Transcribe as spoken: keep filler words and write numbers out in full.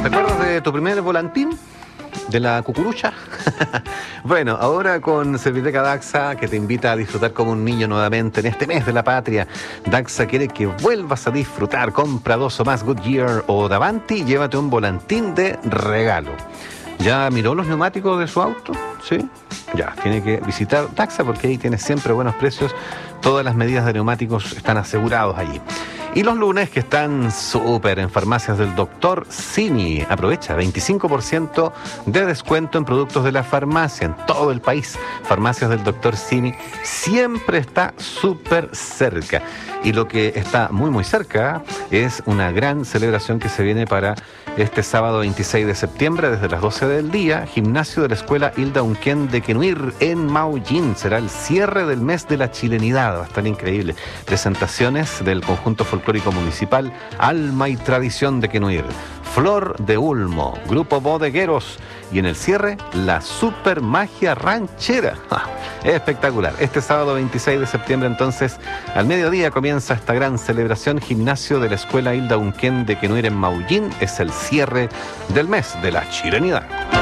¿Te acuerdas de tu primer volantín? ¿De la cucurucha? Bueno, ahora con Serviteca Daxa, que te invita a disfrutar como un niño nuevamente en este mes de la patria. Daxa quiere que vuelvas a disfrutar. Compra dos o más Goodyear o Davanti y llévate un volantín de regalo. ¿Ya miró los neumáticos de su auto? ¿Sí? Ya, tiene que visitar Daxa porque ahí tienes siempre buenos precios. Todas las medidas de neumáticos están asegurados allí. Y los lunes que están súper en farmacias del doctor Simi. Aprovecha veinticinco por ciento de descuento en productos de la farmacia en todo el país. Farmacias del doctor Simi siempre está súper cerca. Y lo que está muy muy cerca es una gran celebración que se viene para este sábado veintiséis de septiembre desde las doce del día. Gimnasio de la Escuela Hilda Unquén de Quenuir en Maullín. Será el cierre del mes de la chilenidad. Va a estar increíble. Presentaciones del conjunto folclórico municipal Alma y Tradición de Quenuir. Flor de Ulmo, Grupo Bodegueros y en el cierre, la super magia ranchera. Espectacular. Este sábado veintiséis de septiembre entonces, al mediodía comienza esta gran celebración. Gimnasio de la Escuela Hilda Unquén de Quenuir en Maullín. Es el cierre del mes de la chilenidad.